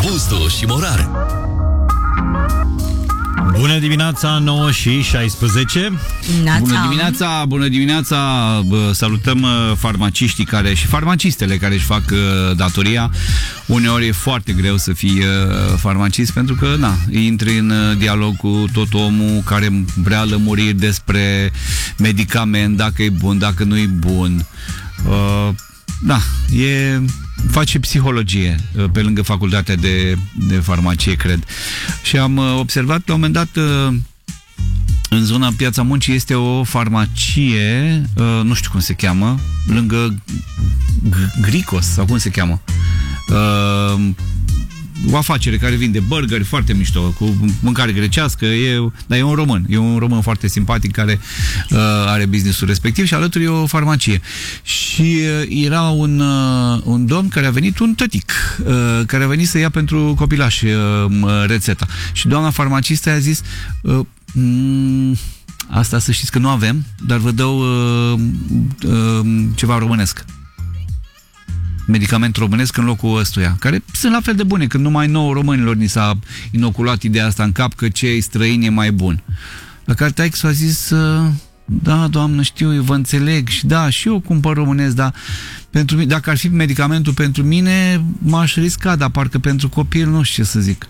Bustu și Morar. Bună dimineața, 9:16. Bună dimineața. Salutăm farmaciștii și farmacistele care își fac datoria. Uneori e foarte greu să fii farmacist pentru că intri în dialog cu tot omul care vrea lămuriri despre medicament, dacă e bun, dacă nu e bun. Face psihologie pe lângă facultatea de farmacie, cred. Și am observat la un moment dat în zona Piața Muncii este o farmacie, nu știu cum se cheamă, lângă Gricos, sau cum se cheamă, o afacere care vinde burgeri foarte mișto, cu mâncare grecească, dar e un român foarte simpatic care are business-ul respectiv și alături e o farmacie. Și era un domn care a venit, un tătic, care a venit să ia pentru copilaș rețeta. Și doamna farmacistă i-a zis: asta să știți că nu avem, dar vă dau ceva românesc. Medicament românesc în locul ăstuia, care sunt la fel de bune, când numai 9 românilor ni s-a inoculat ideea asta în cap că cei străini e mai bun. La care taică a zis: da, doamnă, știu, eu vă înțeleg și da, și eu cumpăr românesc, dar pentru mine, dacă ar fi medicamentul pentru mine, m-aș risca, dar parcă pentru copil nu știu ce să zic.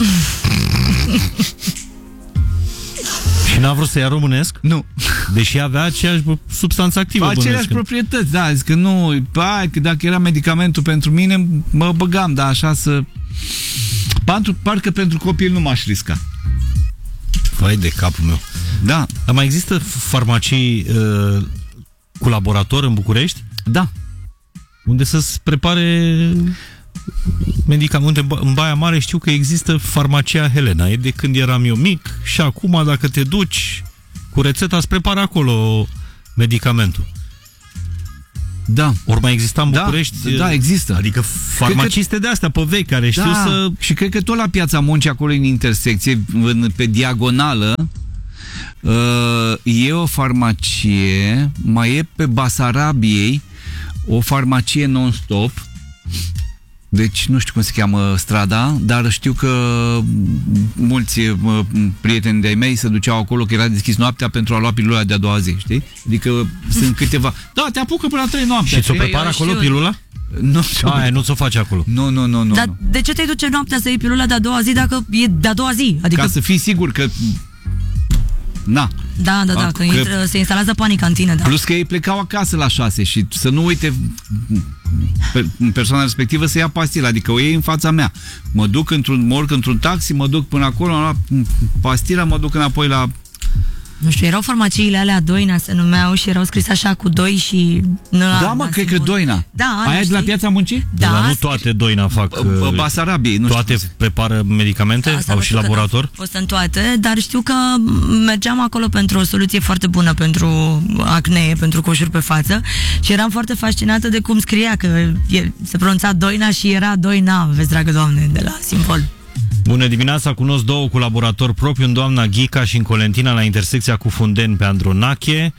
Și n-a vrut să ia românesc? Nu. Deși avea aceeași substanță activă. Aceleași proprietăți, da. Zic că nu, că dacă era medicamentul pentru mine, mă băgam, dar așa să... Parcă pentru copil nu m-aș risca. Vai de capul meu. Da. Dar mai există farmacii cu laborator în București? Da. Unde să-ți prepare medicamente. În Baia Mare știu că există farmacia Helena. E de când eram eu mic și acum dacă te duci cu rețeta îți prepară acolo medicamentul. Da. Ori mai exista în București? Da, există. Adică farmaciste de astea pe vechi care știu să... Și cred că tot la Piața Muncii, acolo în intersecție, pe diagonală, e o farmacie, mai e pe Basarabiei o farmacie non-stop. Deci nu știu cum se cheamă strada, dar știu că mulți prieteni de-ai mei se duceau acolo, că era deschis noaptea pentru a lua pilula de-a doua zi, știi? Adică sunt câteva... Da, te apucă până la 3 noaptea. Și ți-o prepară acolo pilula? Nu. Nu ți-o faci acolo. Nu. Dar de ce te duce noaptea să iei pilula de-a doua zi dacă e de-a doua zi? Adică... Ca să fii sigur că... Da, că se instalează panica în tine, da. Plus că ei plecau acasă la 6 și să nu uite persoana respectivă să ia pastila, adică o iei în fața mea. Mă urc într-un taxi, mă duc până acolo, la pastila, mă duc înapoi la... Nu știu, erau farmaciile alea Doina se numeau și erau scrise așa cu doi și... Cred că Doina. Da, aia e de la Piața Muncii? Da, dar nu toate Doina fac... Basarabiei, nu toate știu. Prepară medicamente? Au și laborator? Am fost în toate, dar știu că mergeam acolo pentru o soluție foarte bună pentru acne, pentru coșuri pe față și eram foarte fascinată de cum scria, că se pronunța Doina și era Doina, vezi, dragă Doamne, de la simbol. Bună dimineața, cunosc 2 cu laborator propriu, în doamna Ghica și în Colentina, la intersecția cu Fundeni pe Andronache.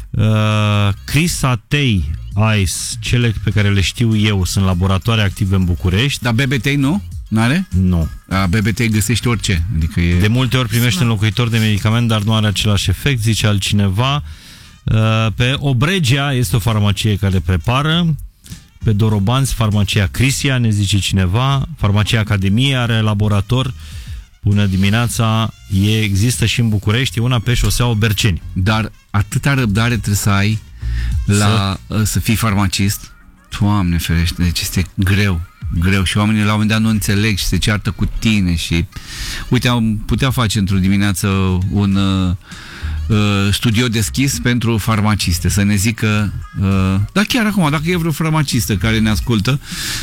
Crisatei Ice, cele pe care le știu eu, sunt laboratoare active în București. Dar BBT nu? N-are? Nu. BBT găsește orice. Adică de multe ori primește înlocuitor de medicament, dar nu are același efect, zice altcineva. Pe Obregia este o farmacie care prepară. Pe Dorobanți, farmacia Crisia, ne zice cineva. Farmacia Academie are laborator. Bună dimineața. Există și în București, e una pe șoseaua Berceni. Dar atâta răbdare trebuie să ai să fii farmacist. Doamne ferește, deci este greu și oamenii la un moment dat nu înțeleg și se ceartă cu tine și... Uite, am putea face într-o dimineață un... studio deschis pentru farmaciste, să ne zică dar chiar acum, dacă e vreo farmacistă care ne ascultă,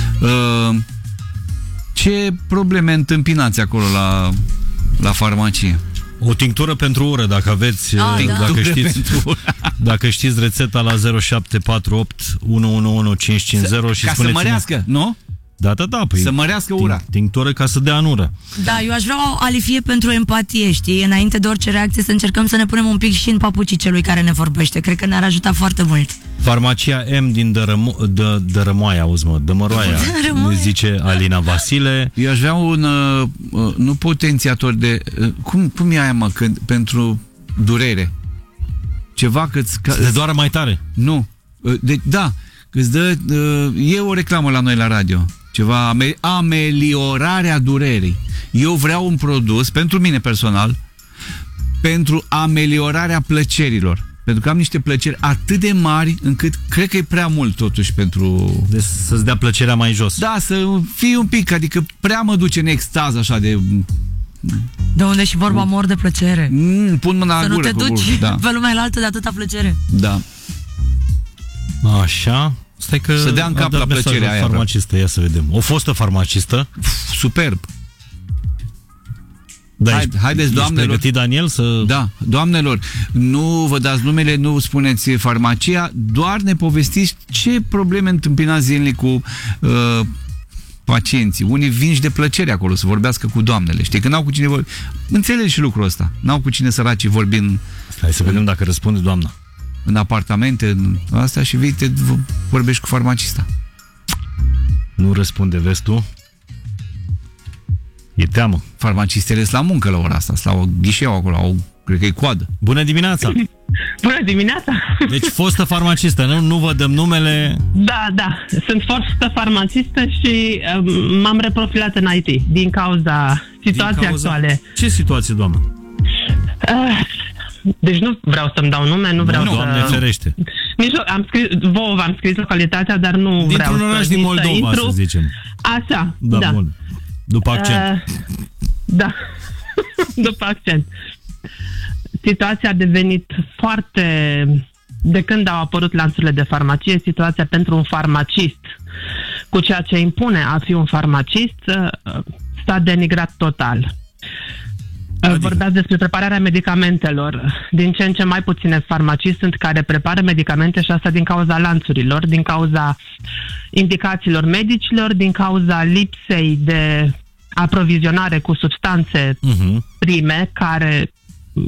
ce probleme întâmpinați acolo la farmacie? O tinctură pentru ură, dacă aveți, dacă știți rețeta la 0748 111550 și ca să mărească, nu? Da, păi, să mărească ura. Tinctură ca să dea în ură. Da, eu aș vrea o alifie pentru empatie, știi? Înainte de orice reacție să încercăm să ne punem un pic și în papucii celui care ne vorbește. Cred că ne-ar ajuta foarte mult. Farmacia M din Dărămoaia, auzi mă, Dămăroaia, ne zice Alina Vasile. Eu aș vrea un, nu potențiator de, cum e aia mă, pentru durere? Ceva să te doară mai tare. Nu. Da, îți dă, e o reclamă la noi la radio. Ceva, ameliorarea durerii. Eu vreau un produs, pentru mine personal, pentru ameliorarea plăcerilor. Pentru că am niște plăceri atât de mari încât cred că e prea mult totuși pentru... Deci să-ți dea plăcerea mai jos. Da, să fii un pic, adică prea mă duce în extaz așa de... De unde și vorba mor de plăcere. Pun mâna să la gură. Să nu te duci da. pe lumea altă de atâta plăcere. Da. Așa. Stai că să dea în cap la plăcerea aia. Farmacistă, ia să vedem. O fostă farmacistă. Superb. Da, haideți, doamnelor. Pregătit, Daniel, să... Da, doamnelor, nu vă dați numele, nu spuneți farmacia, doar ne povestiți ce probleme întâmpinați zilnic cu pacienții. Unii vin și de plăcere acolo să vorbească cu doamnele. Știi, că n-au cu cine vorbi. Înțelegi și lucrul ăsta. N-au cu cine săracii vorbind. Hai să vedem dacă răspunde doamna. În apartamente, în astea și vii, te vorbești cu farmacista. Nu răspunde, vezi tu? E teamă. Farmacistele sunt la muncă la ora asta, sunt la o ghișeu acolo, cred că e coadă. Bună dimineața! Bună dimineața! Deci fostă farmacistă, nu vă dăm numele... Da, sunt fostă farmacistă și m-am reprofilat în IT din cauza situației actuale. Ce situație, doamnă? Deci nu vreau să-mi dau nume, nu vreau să... Doamne ferește. Nici vouă v-am scris localitatea, dar nu vreau să... Dintr-un oraș din Moldova, să zicem. Așa, da. Bun. După accent. Da, după accent. Situația a devenit foarte... De când au apărut lanțurile de farmacie, situația pentru un farmacist, cu ceea ce impune a fi un farmacist, s-a denigrat total. Vorbeați despre prepararea medicamentelor. Din ce în ce mai puține farmaciști sunt care prepară medicamente și asta din cauza lanțurilor, din cauza indicațiilor medicilor, din cauza lipsei de aprovizionare cu substanțe prime care